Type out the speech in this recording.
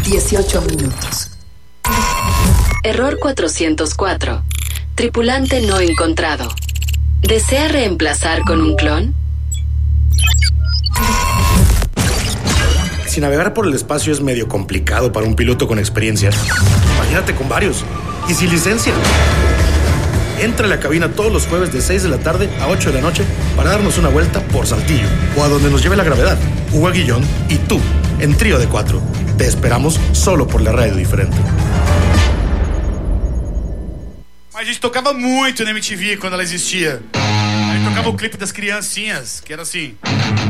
18 minutos. Error 404. Tripulante no encontrado. ¿Desea reemplazar con un clon? Si navegar por el espacio es medio complicado para un piloto con experiencia, imagínate con varios y sin licencia. Entra a la cabina todos los jueves de 6 de la tarde a 8 de la noche para darnos una vuelta por Saltillo o a donde nos lleve la gravedad. Hugo Aguillón y tú, en Trío de 4. Te esperamos solo por la radio diferente. A gente tocava muito na MTV quando ela existia. A gente tocava o clipe das criancinhas, que era assim.